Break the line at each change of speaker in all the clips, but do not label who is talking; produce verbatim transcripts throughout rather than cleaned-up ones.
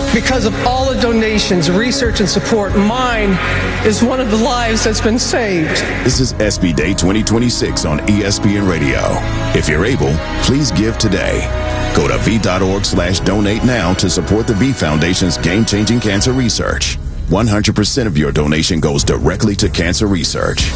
Because of all the donations, research, and support, mine is one of the lives that's been saved.
This is S B Day twenty twenty-six on E S P N Radio. If you're able, please give today. Go to V.org slash donate now to support the V Foundation's game-changing cancer research. one hundred percent of your donation goes directly to cancer research.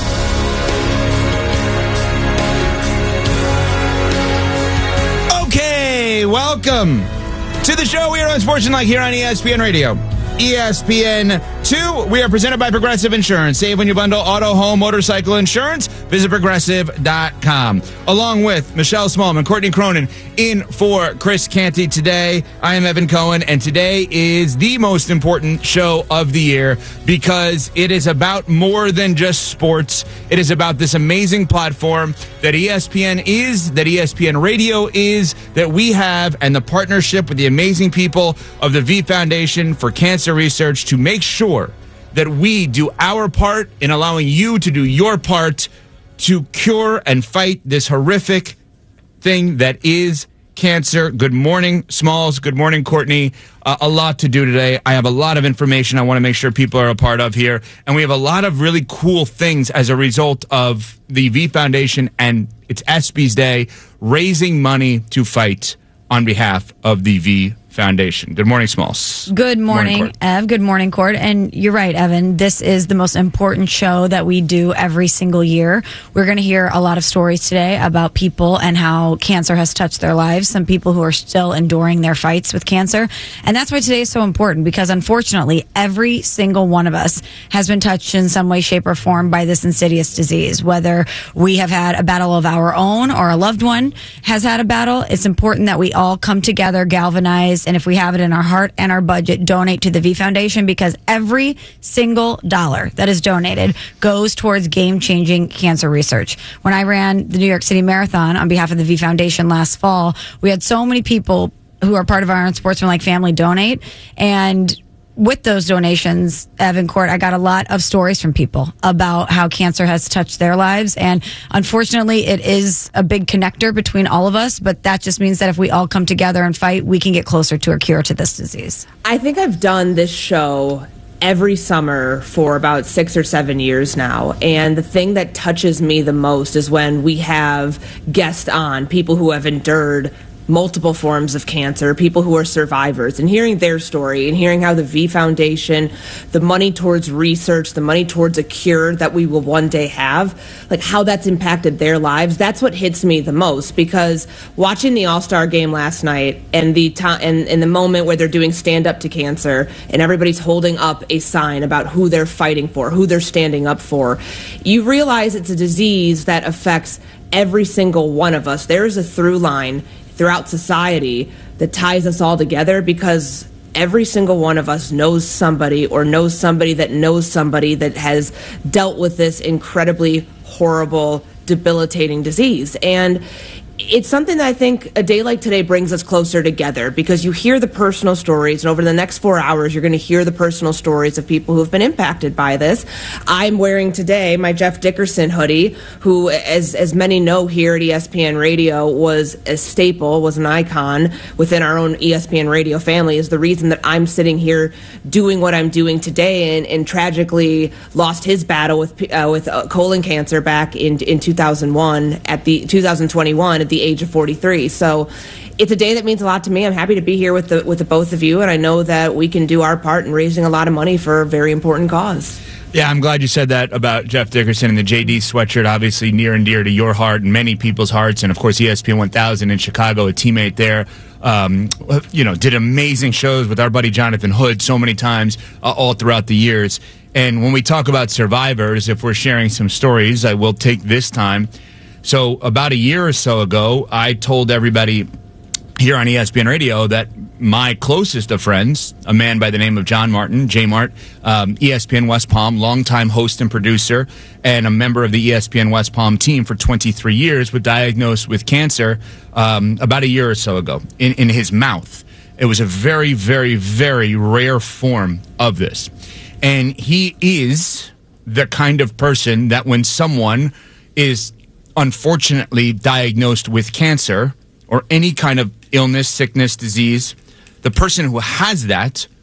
Okay, welcome to the show. We are on Sports and Like here on E S P N Radio. E S P N two, we are presented by Progressive Insurance. Save when you bundle auto, home, motorcycle insurance. Visit progressive dot com. Along with Michelle Smallman, Courtney Cronin, in for Chris Canty today. I am Evan Cohen, and today is the most important show of the year because it is about more than just sports. It is about this amazing platform that E S P N is, that E S P N Radio is, that we have, and the partnership with the amazing people of the V Foundation for Cancer Research to make sure that we do our part in allowing you to do your part to cure and fight this horrific thing that is cancer. Good morning, Smalls. Good morning, Courtney. Uh, a lot to do today. I have a lot of information I want to make sure people are a part of here. And we have a lot of really cool things as a result of the V Foundation and it's ESPYs Day, raising money to fight on behalf of the V Foundation. Good morning, Smalls.
Good morning,
morning
Ev. Good morning, Court. And you're right, Evan. This is the most important show that we do every single year. We're going to hear a lot of stories today about people and how cancer has touched their lives. Some people who are still enduring their fights with cancer. And that's why today is so important because unfortunately, every single one of us has been touched in some way, shape, or form by this insidious disease. Whether we have had a battle of our own or a loved one has had a battle, it's important that we all come together, galvanize, and if we have it in our heart and our budget, donate to the V Foundation because every single dollar that is donated goes towards game-changing cancer research. When I ran the New York City Marathon on behalf of the V Foundation last fall, we had so many people who are part of our Unsportsmanlike family donate, and with those donations, Evan, Court, I got a lot of stories from people about how cancer has touched their lives. And unfortunately, it is a big connector between all of us. But that just means that if we all come together and fight, we can get closer to a cure to this disease.
I think I've done this show every summer for about six or seven years now. And the thing that touches me the most is when we have guests on, people who have endured multiple forms of cancer, people who are survivors, and hearing their story and hearing how the V Foundation, the money towards research, the money towards a cure that we will one day have, like how that's impacted their lives, that's what hits me the most. Because watching the All-Star game last night and the to- and, and the moment where they're doing Stand Up to Cancer and everybody's holding up a sign about who they're fighting for, who they're standing up for, you realize it's a disease that affects every single one of us. There is a through line throughout society that ties us all together because every single one of us knows somebody or knows somebody that knows somebody that has dealt with this incredibly horrible, debilitating disease. And it's something that I think a day like today brings us closer together because you hear the personal stories, and over the next four hours, you're going to hear the personal stories of people who have been impacted by this. I'm wearing today my Jeff Dickerson hoodie, who, as as many know here at E S P N Radio, was a staple, was an icon within our own E S P N Radio family, is the reason that I'm sitting here doing what I'm doing today, and, and tragically lost his battle with uh, with uh, colon cancer back in in two thousand one at the two thousand twenty-one at the age of forty-three. So it's a day that means a lot to me. I'm happy to be here with the with the both of you, and I know that we can do our part in raising a lot of money for a very important cause.
Yeah, I'm glad you said that about Jeff Dickerson and the J D sweatshirt, obviously near and dear to your heart and many people's hearts. And, of course, E S P N one thousand in Chicago, a teammate there, um, you know, did amazing shows with our buddy Jonathan Hood so many times uh, all throughout the years. And when we talk about survivors, if we're sharing some stories, I will take this time. So about a year or so ago, I told everybody here on E S P N Radio that my closest of friends, a man by the name of John Martin, J Mart, um, E S P N West Palm, longtime host and producer, and a member of the E S P N West Palm team for twenty-three years, was diagnosed with cancer um, about a year or so ago in, in his mouth. It was a very, very, very rare form of this. And he is the kind of person that when someone is unfortunately diagnosed with cancer or any kind of illness, sickness, disease, the person who has that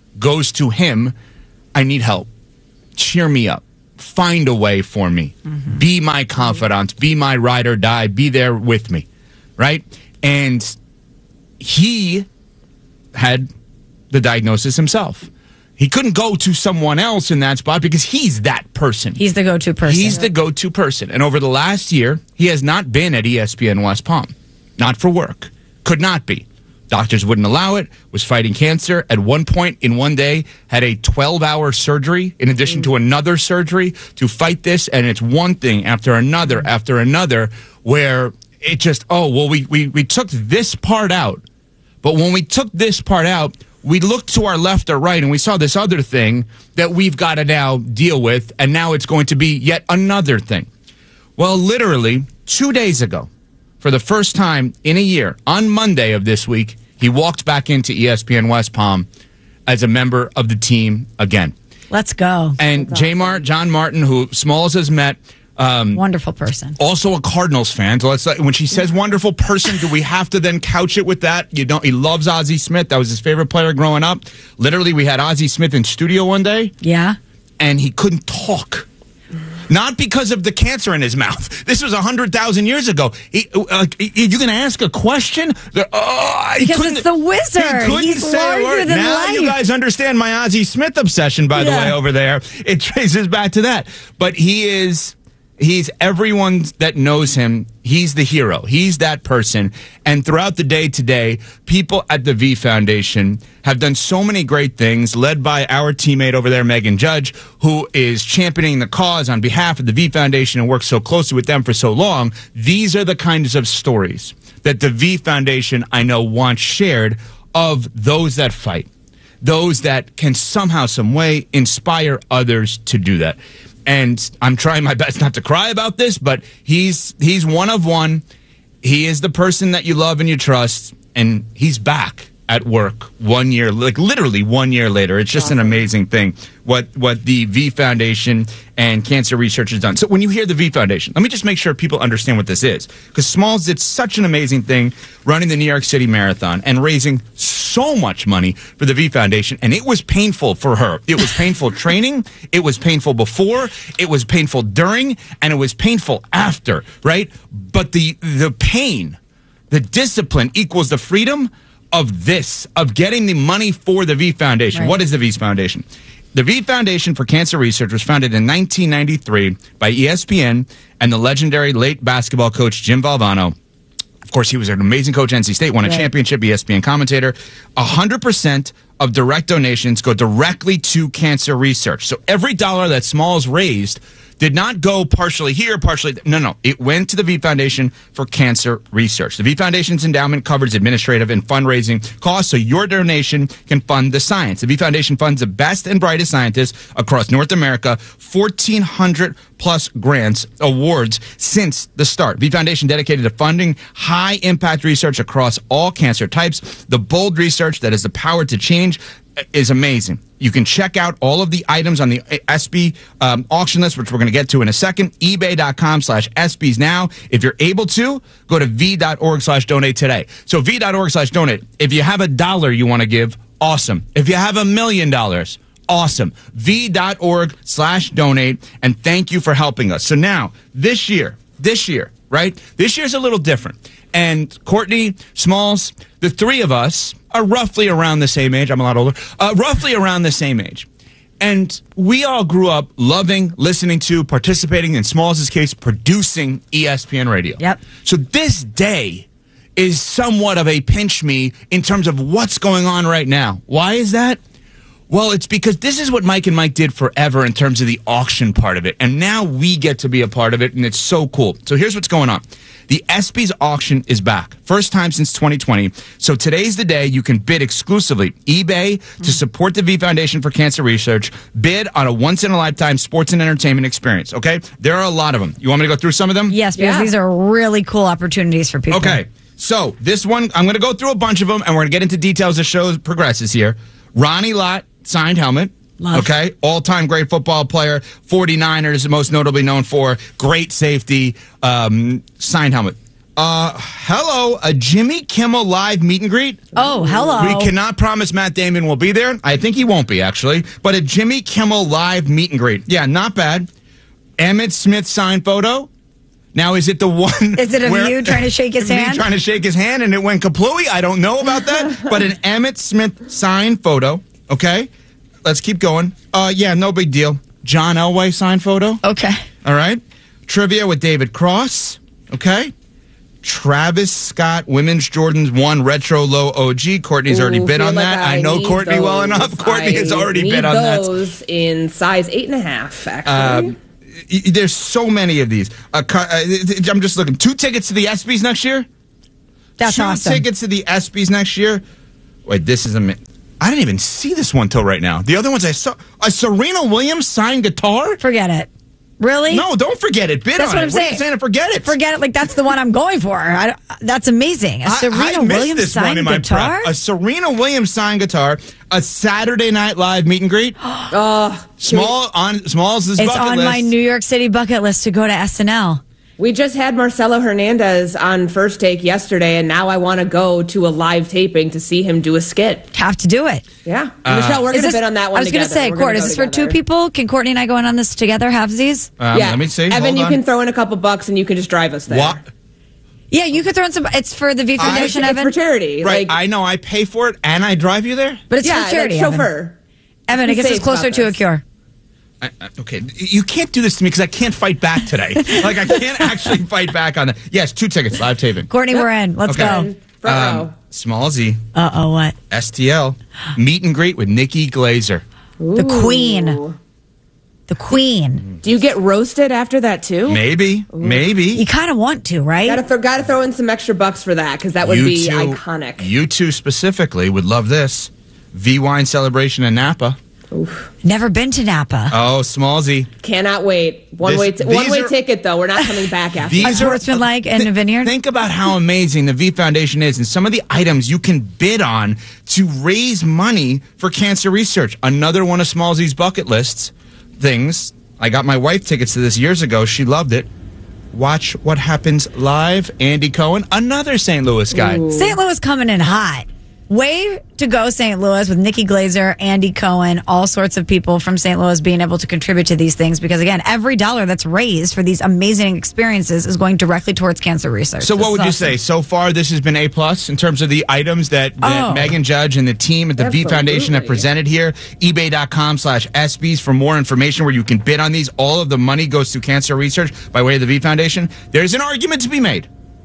goes to him. I need help. Cheer me up. Find a way for me. Mm-hmm. Be my confidant. Be my ride or die. Be there with me. Right? And he had the diagnosis himself. He couldn't go to someone else in that spot because he's that person.
He's the go-to person.
He's the go-to person. And over the last year, he has not been at E S P N West Palm. Not for work. Could not be. Doctors wouldn't allow it. Was fighting cancer. At one point in one day, had a twelve-hour surgery in addition to another surgery to fight this. And it's one thing after another after another where it just, oh, well, we, we, we took this part out. But when we took this part out, we looked to our left or right and we saw this other thing that we've got to now deal with. And now it's going to be yet another thing. Well, literally two days ago, for the first time in a year, on Monday of this week, he walked back into E S P N West Palm as a member of the team again.
Let's go.
And J Mart, John Martin, who Smalls has met. Um,
wonderful person. Also
a Cardinals fan. So let's, when she says wonderful person, do we have to then couch it with that? You don't. He loves Ozzie Smith. That was his favorite player growing up. Literally, we had Ozzie Smith in studio one day.
Yeah.
And he couldn't talk. Not because of the cancer in his mouth. This was one hundred thousand years ago. He, uh, you're going to ask a question? Uh,
because it's the wizard.
He
He's larger than
now
life.
You guys understand my Ozzie Smith obsession, by the
Yeah.
way, over there. It traces back to that. But he is... He's everyone that knows him. He's the hero. He's that person. And throughout the day today, people at the V Foundation have done so many great things, led by our teammate over there, Megan Judge, who is championing the cause on behalf of the V Foundation and works so closely with them for so long. These are the kinds of stories that the V Foundation, I know, wants shared of those that fight, those that can somehow, some way inspire others to do that. And I'm trying my best not to cry about this, but he's he's one of one. He is the person that you love and you trust, and he's back at work one year, like literally one year later. It's just awesome. An amazing thing what what the V Foundation and cancer research has done. So when you hear the V Foundation, let me just make sure people understand what this is. Because Smalls did such an amazing thing running the New York City Marathon and raising so much money for the V Foundation. And it was painful for her. It was painful training. It was painful before. It was painful during. And it was painful after, right? But the the pain, the discipline equals the freedom of this, of getting the money for the V Foundation. Right. What is the V Foundation? The V Foundation for Cancer Research was founded in nineteen ninety-three by E S P N and the legendary late basketball coach Jim Valvano. Of course, he was an amazing coach at N C State, won a right. championship, E S P N commentator. one hundred percent of direct donations go directly to cancer research. So every dollar that Smalls raised did not go partially here, partially... No, no. It went to the V Foundation for Cancer Research. The V Foundation's endowment covers administrative and fundraising costs, so your donation can fund the science. The V Foundation funds the best and brightest scientists across North America, fourteen hundred plus grants, awards since the start. V Foundation dedicated to funding high-impact research across all cancer types. The bold research that has the power to change is amazing. You can check out all of the items on the S B um, auction list, which we're going to get to in a second. ebay.com slash SBs now. If you're able to, go to v.org slash donate today. So v.org slash donate. If you have a dollar you want to give, awesome. If you have a million dollars, awesome. v.org slash donate. And thank you for helping us. So now, this year, this year, right? This year's a little different. And Courtney, Smalls, the three of us are roughly around the same age. I'm a lot older. Uh, roughly around the same age. And we all grew up loving, listening to, participating, in Smalls' case, producing E S P N Radio.
Yep.
So this day is somewhat of a pinch me in terms of what's going on right now. Why is that? Well, it's because this is what Mike and Mike did forever in terms of the auction part of it. And now we get to be a part of it, and it's so cool. So here's what's going on. The ESPYs auction is back. First time since twenty twenty. So today's the day you can bid exclusively. eBay to support the V Foundation for Cancer Research. Bid on a once-in-a-lifetime sports and entertainment experience, okay? There are a lot of them. You want me to go through some of them?
Yes, because
Yeah.
these are really cool opportunities for people.
Okay. So this one, I'm going to go through a bunch of them, and we're going to get into details as the show progresses here. Ronnie Lott, signed helmet.
Love.
Okay, all-time great football player, forty-niners, most notably known for great safety, um, signed helmet. Uh, hello, a Jimmy Kimmel live meet and greet.
Oh, hello.
We cannot promise Matt Damon will be there. I think he won't be, actually. But a Jimmy Kimmel live meet and greet. Yeah, not bad. Emmett Smith signed photo. Now, is it the one...
Is it of
where,
you trying to shake his
me
hand?
trying to shake his hand and it went kaplooey? I don't know about that. But an Emmett Smith signed photo. Okay? Let's keep going. Uh, yeah, no big deal. John Elway signed photo.
Okay.
All right. Trivia with David Cross. Okay. Travis Scott Women's Jordans one Retro Low O G. Courtney's
Ooh,
already bid
feel
on
like
that.
I
I know
need
Courtney
those.
well enough. Courtney
I
has already
need
bid on that.
those in size eight and a half, actually.
Um, y- There's so many of these. Uh, cu- uh, I'm just looking. Two tickets to the ESPYs next year?
That's
Two
awesome.
tickets to the ESPYs next year? Wait, this is a... mi- I didn't even see this one till right now. The other ones I saw... A Serena Williams signed guitar?
Forget it. Really?
No, don't forget it. Bid
That's
on
what
it.
I'm
What are you
saying.
saying to forget it?
Forget it. Like, that's the one I'm going for. I, that's amazing. A
I-
Serena
I missed
Williams
this one
signed
in my
guitar?
prep. A Serena Williams signed guitar. A Saturday Night Live meet and greet.
Oh,
Small on Small's this
It's
bucket
on
list.
my New York City bucket list to go to S N L.
we just had Marcelo Hernandez on First Take yesterday, and now I want to go to a live taping to see him do a skit.
Have to do it.
Yeah.
Uh,
Michelle, we're
Is
going to
this-
bid on that one
I was
going to
say, Court, is this for two people? Can Courtney and I go in on this together, halvesies?
Um,
yeah.
Let me see.
Evan,
Hold
you
on.
can throw in a couple bucks, and you can just drive us there.
What?
Yeah, you could throw in some. It's for the V
It's,
Foundation,
it's
Evan.
for charity.
Right,
Like,
I know. I pay for it, and I drive you there.
But it's
yeah,
for charity,
like
Evan.
chauffeur.
Evan, it
Be
gets us
safe
closer
about
to a
this.
cure.
I, I, okay, you can't do this to me because I can't fight back today. Like, I can't actually fight back on that. Yes, two tickets, live taping.
Courtney, we're in. Let's
Okay.
go.
Front row.
Um, Small Z,
Uh oh, what?
S T L, meet and greet with Nikki Glazer.
The Queen. The Queen.
Do you get roasted after that too?
Maybe, maybe.
You kind of want to, right?
Gotta, th- gotta throw in some extra bucks for that because that would
you
be
two,
iconic.
You two specifically would love this. V Wine celebration in Napa.
Never been to Napa.
Oh, Small Z.
Cannot wait. One
This-
way, t-
these
one way
are-
ticket though. We're not coming back after.
These
that.
are-
Unsportsmanlike and
Th-
a vineyard.
Think about how amazing the V Foundation is and some of the items you can bid on to raise money for cancer research. Another one of Small Z's bucket lists things. I got my wife tickets to this years ago. She loved it. Watch What Happens Live. Andy Cohen, another Saint Louis guy.
Saint Louis coming in hot. Way to go, Saint Louis, with Nikki Glazer, Andy Cohen, all sorts of people from Saint Louis being able to contribute to these things. Because again, every dollar that's raised for these amazing experiences is going directly towards cancer research.
So
This
what
is
would you
awesome.
say? So far, this has been A plus in terms of the items that, that
Oh.
Megan Judge and the team at the V Foundation have
Absolutely.
presented here. eBay.com slash SBs for more information where you can bid on these. All of the money goes to cancer research by way of the V Foundation. There's an argument to be made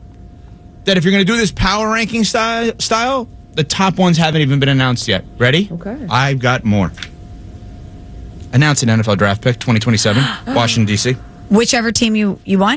that if you're going to do this power ranking style, style, the top ones haven't even been announced yet. Ready?
Okay.
I've got more. Announce an N F L draft pick twenty twenty-seven, Washington, D C.
Whichever team you, you want?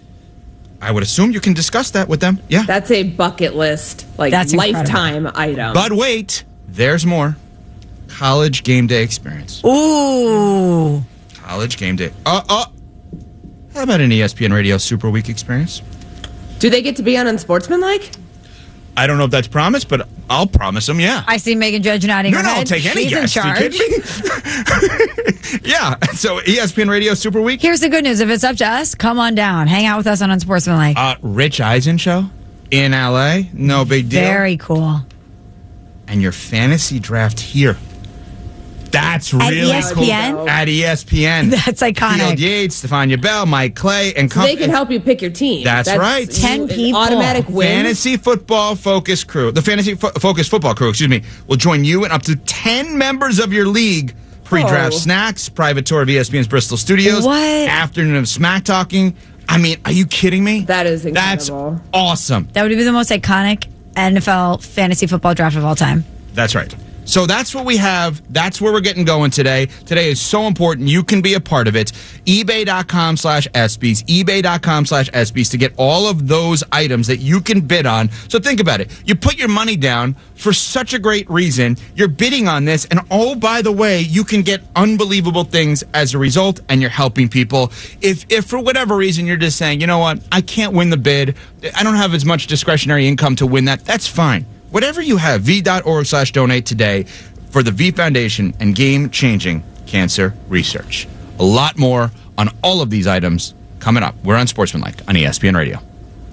I would assume you can discuss that with them. Yeah.
That's a bucket list, like
That's incredible.
lifetime item.
But wait, there's more. College game day experience.
Ooh.
College game day. Uh, uh. How about an E S P N Radio Super Week experience?
Do they get to be on Unsportsmanlike?
I don't know if that's promised, but I'll promise them, yeah.
I see Megan Judge nodding
No,
her
no, I'll
head.
take any
She's
guest.
in
You
charge.
kidding me? Yeah, so E S P N Radio Super Week.
Here's the good news. If it's up to us, come on down. Hang out with us on Unsportsmanlike.
Uh, Rich Eisen show in L A. No big deal.
Very cool.
And your fantasy draft here. That's
At
really
E S P N?
cool. At E S P N.
That's iconic.
Field Yates, Stefania Bell, Mike Clay, and
So
company.
they can help you pick your team.
That's right.
you-
Ten
an
people.
Automatic win.
Fantasy football focus crew. The fantasy fo- focus football crew, excuse me, will join you and up to ten members of your league. Pre-draft
Oh.
snacks, private tour of E S P N's Bristol studios.
What?
Afternoon of smack talking. I mean, are you kidding me?
That is
That's
incredible.
awesome.
That would be the most iconic N F L fantasy football draft of all time.
That's right. So that's what we have. That's where we're getting going today. Today is so important. You can be a part of it. eBay.com slash SBs. eBay.com slash SBs to get all of those items that you can bid on. So think about it. You put your money down for such a great reason. You're bidding on this. And oh, by the way, you can get unbelievable things as a result, and you're helping people. If, if for whatever reason you're just saying, you know what, I can't win the bid. I don't have as much discretionary income to win that. That's fine. Whatever you have, v.org slash donate today for the V Foundation and game-changing cancer research. A lot more on all of these items coming up. We're on Sportsmanlike on E S P N Radio.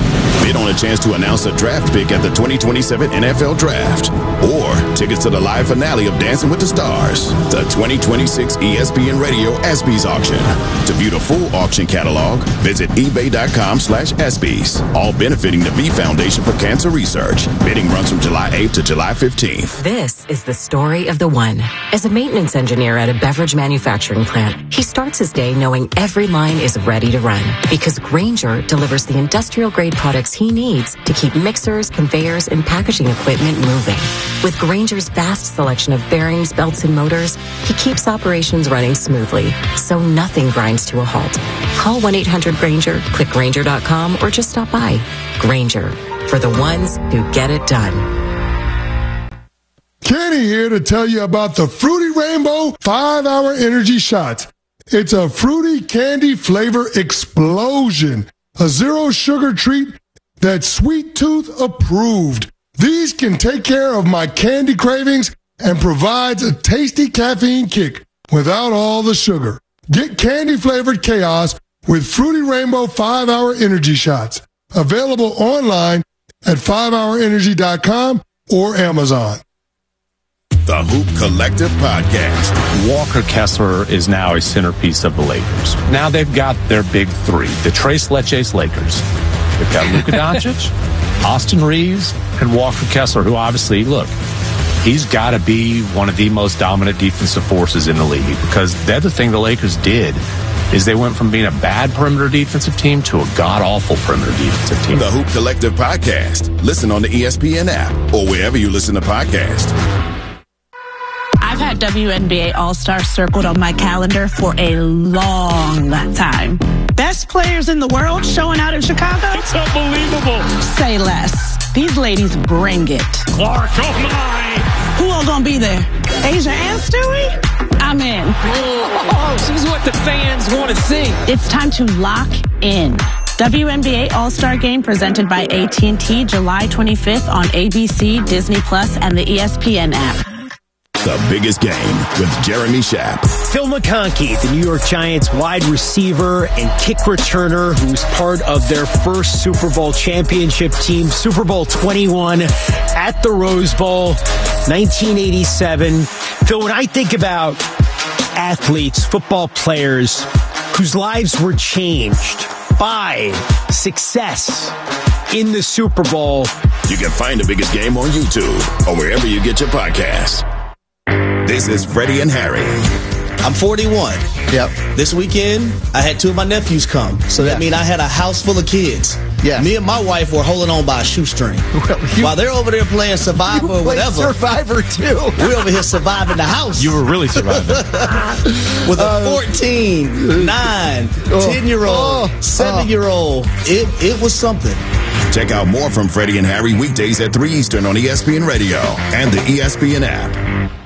Bid on a chance to announce a draft pick at the twenty twenty-seven N F L Draft. Or tickets to the live finale of Dancing with the Stars, the twenty twenty-six E S P N Radio ESPYs auction. To view the full auction catalog, visit ebay.com slash ESPYs. All benefiting the V Foundation for Cancer Research. Bidding runs from July eighth to July fifteenth.
This is the story of the one. As a maintenance engineer at a beverage manufacturing plant, he starts his day knowing every line is ready to run because Grainger delivers the industrial-grade products he needs to keep mixers, conveyors, and packaging equipment moving. With Grainger's vast selection of bearings, belts, and motors, he keeps operations running smoothly, so nothing grinds to a halt. Call one eight hundred Grainger, click Grainger dot com, or just stop by. Grainger, for the ones who get it done.
Kenny here to tell you about the Fruity Rainbow five hour Energy Shots. It's a fruity candy flavor explosion. A zero sugar treat that's Sweet Tooth approved. These can take care of my candy cravings and provides a tasty caffeine kick without all the sugar. Get candy flavored chaos with Fruity Rainbow five hour Energy Shots. Available online at five hour energy dot com or Amazon.
The Hoop Collective Podcast.
Walker Kessler is now a centerpiece of the Lakers. Now they've got their big three, the Tres Leches Lakers. They've got Luka Doncic, Austin Reeves, and Walker Kessler, who obviously, look, he's got to be one of the most dominant defensive forces in the league because the other thing the Lakers did is they went from being a bad perimeter defensive team to a god-awful perimeter defensive team.
The Hoop Collective Podcast. Listen on the E S P N app or wherever you listen to podcasts.
I've had W N B A All-Star circled on my calendar for a long time. Best players in the world showing out in Chicago?
It's unbelievable.
Say less. These ladies bring it.
Clark, oh my.
Who all gonna be there? Asia and Stewie? I'm in.
Oh, she's what the fans want to see.
It's time to lock in. W N B A All-Star Game presented by A T and T July twenty-fifth on A B C, Disney Plus, and the E S P N app.
The Biggest Game with Jeremy Schaap.
Phil McConkey, the New York Giants wide receiver and kick returner who's part of their first Super Bowl championship team, Super Bowl twenty-one at the Rose Bowl, nineteen eighty-seven. Phil, when I think about athletes, football players whose lives were changed by success in the Super Bowl.
You can find The Biggest Game on YouTube or wherever you get your podcasts. This is Freddie and Harry.
I'm forty-one.
Yep.
This weekend, I had two of my nephews come. So that yeah. means I had a house full of kids.
Yeah.
Me and my wife were holding on by a shoestring. Well, you, While they're over there playing Survivor or whatever.
Survivor, too.
We're over here surviving the house.
You were really surviving.
With a fourteen, nine, ten-year-old,
oh,
seven-year-old. It, it was something.
Check out more from Freddie and Harry weekdays at three Eastern on E S P N Radio and the E S P N app.